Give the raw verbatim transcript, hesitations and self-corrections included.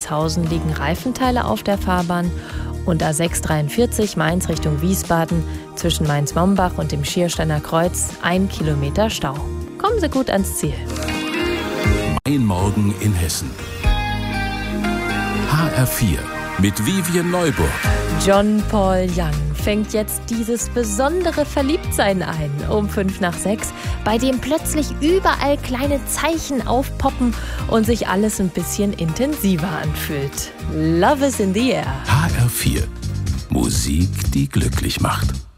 Wolfratshausen liegen Reifenteile auf der Fahrbahn. Und A sechs dreiundvierzig Mainz Richtung Wiesbaden zwischen Mainz-Mombach und dem Schiersteiner Kreuz ein Kilometer Stau. Kommen Sie gut ans Ziel. Mein Morgen in Hessen. H R vier mit Vivian Neuburg. John Paul Young fängt jetzt dieses besondere Verliebtsein ein, um fünf nach sechs, bei dem plötzlich überall kleine Zeichen aufpoppen und sich alles ein bisschen intensiver anfühlt. Love is in the air. H R vier. Musik, die glücklich macht.